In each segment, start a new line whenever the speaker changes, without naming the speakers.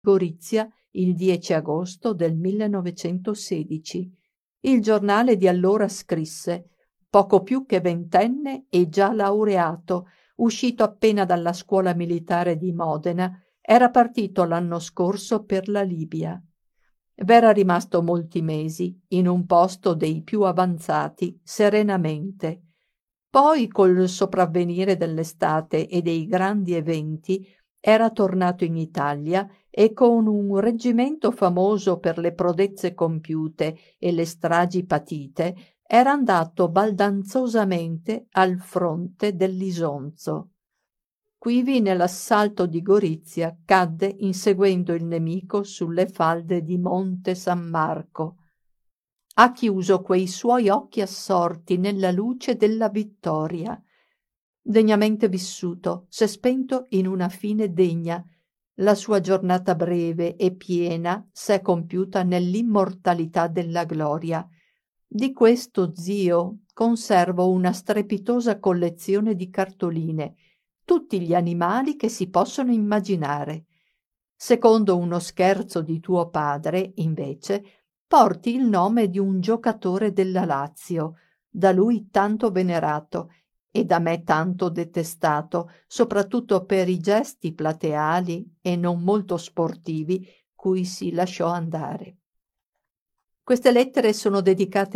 Gorizia il 10 agosto del 1916. Il giornale di allora scrisse: «Poco più che ventenne e già laureato, uscito appena dalla scuola militare di Modena, era partito l'anno scorso per la Libia. V'era rimasto molti mesi, in un posto dei più avanzati, serenamente. Poi, col sopravvenire dell'estate e dei grandi eventi, era tornato in Italia e con un reggimento famoso per le prodezze compiute e le stragi patite, era andato baldanzosamente al fronte dell'Isonzo. Quivi nell'assalto di Gorizia cadde inseguendo il nemico sulle falde di Monte San Marco. Ha chiuso quei suoi occhi assorti nella luce della vittoria. Degnamente vissuto, s'è spento in una fine degna. La sua giornata breve e piena s'è compiuta nell'immortalità della gloria. Di questo zio conservo una strepitosa collezione di cartoline, tutti gli animali che si possono immaginare. Secondo uno scherzo di tuo padre, invece, porti il nome di un giocatore della Lazio, da lui tanto venerato e da me tanto detestato, soprattutto per i gesti plateali e non molto sportivi cui si lasciò andare. Queste lettere sono dedicate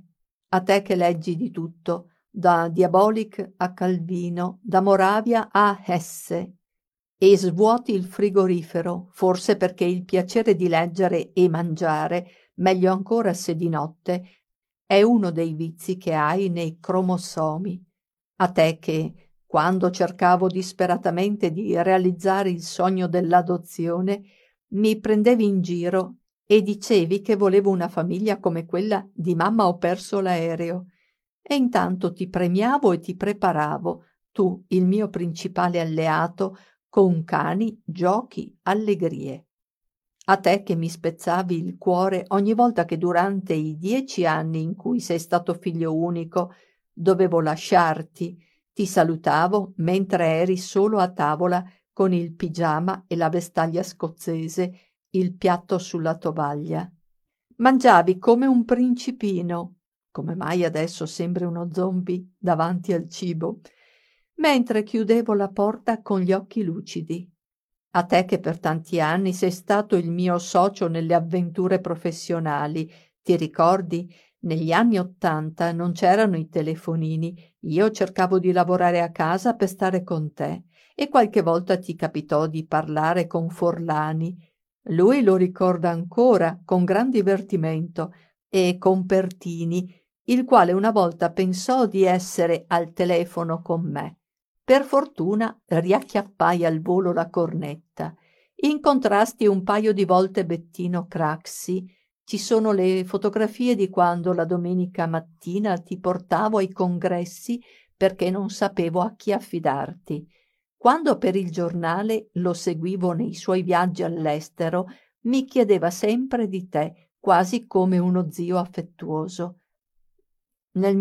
a te che leggi di tutto, da Diabolic a Calvino, da Moravia a Hesse, e svuoti il frigorifero, forse perché il piacere di leggere e mangiare, meglio ancora se di notte, è uno dei vizi che hai nei cromosomi. A te che, quando cercavo disperatamente di realizzare il sogno dell'adozione, mi prendevi in giro e dicevi che volevo una famiglia come quella di mamma ho perso l'aereo. E intanto ti premiavo e ti preparavo, tu, il mio principale alleato, con cani, giochi, allegrie. A te che mi spezzavi il cuore ogni volta che durante i 10 anni in cui sei stato figlio unico dovevo lasciarti, ti salutavo mentre eri solo a tavola con il pigiama e la vestaglia scozzese, il piatto sulla tovaglia. Mangiavi come un principino, come mai adesso sembri uno zombie davanti al cibo, mentre chiudevo la porta con gli occhi lucidi. A te che per tanti anni sei stato il mio socio nelle avventure professionali, ti ricordi? Negli anni '80 non c'erano i telefonini, io cercavo di lavorare a casa per stare con te e qualche volta ti capitò di parlare con Forlani. Lui lo ricorda ancora con gran divertimento, e con Pertini, il quale una volta pensò di essere al telefono con me. Per fortuna riacchiappai al volo la cornetta. Incontrasti un paio di volte Bettino Craxi. Ci sono le fotografie di quando la domenica mattina ti portavo ai congressi perché non sapevo a chi affidarti. Quando per il giornale lo seguivo nei suoi viaggi all'estero, mi chiedeva sempre di te, quasi come uno zio affettuoso. Nel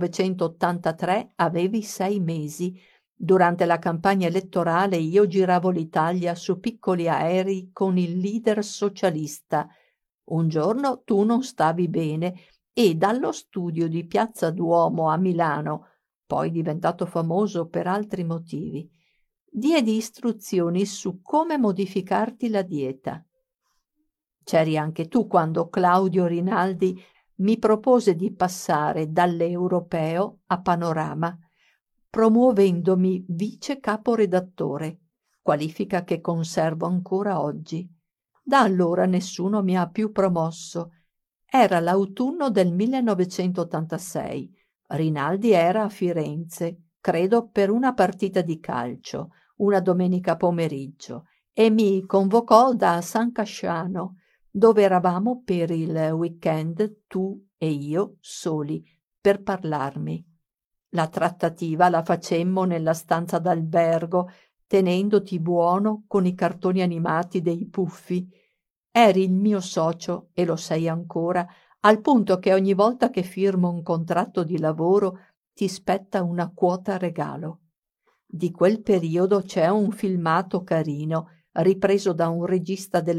1983 avevi 6 mesi. Durante la campagna elettorale io giravo l'Italia su piccoli aerei con il leader socialista. Un giorno tu non stavi bene e dallo studio di Piazza Duomo a Milano, poi diventato famoso per altri motivi, diedi istruzioni su come modificarti la dieta. C'eri anche tu quando Claudio Rinaldi mi propose di passare dall'Europeo a Panorama, promuovendomi vice caporedattore, qualifica che conservo ancora oggi. Da allora nessuno mi ha più promosso. Era l'autunno del 1986. Rinaldi era a Firenze, credo per una partita di calcio, una domenica pomeriggio, e mi convocò da San Casciano, dove eravamo per il weekend tu e io soli, per parlarmi. La trattativa la facemmo nella stanza d'albergo, tenendoti buono con i cartoni animati dei Puffi. Eri il mio socio, e lo sei ancora, al punto che ogni volta che firmo un contratto di lavoro ti spetta una quota regalo. Di quel periodo c'è un filmato carino, ripreso da un regista